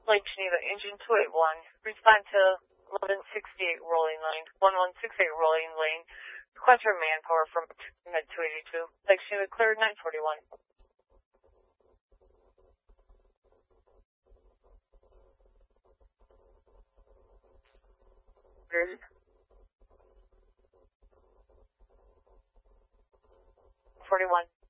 Lake Geneva, engine 281. Respond to 1168 rolling lane, 1168 rolling lane. Request for manpower from Med 282. Lake Geneva cleared 941. Cleared. 41.